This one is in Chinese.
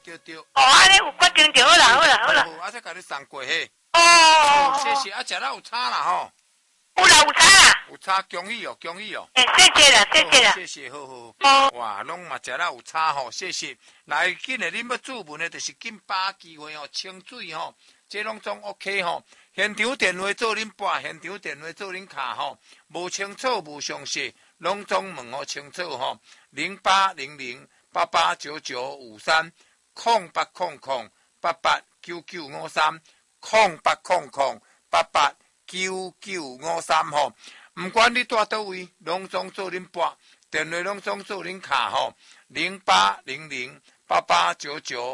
对。 哦，安尼有决定着，好啦好啦好啦。 啊，再甲你送过嘿。 哦， 谢谢，啊，食了有差啦吼。 有啦有差啦。 有差，恭喜哦，恭喜哦。 谢谢啦，谢谢啦。 谢谢，好好。 哦。 哇，拢嘛食了有差吼，谢谢。来，紧诶，恁要注文诶，就是紧把握机会吼，清水吼，这拢总 OK 吼。现场电话做恁拨，现场电话做恁卡吼，无清楚无详细，拢总问好清楚吼。0800889953，0800889953吼。唔管你住倒位，拢总做恁拨，电话拢总做恁卡吼，08008899。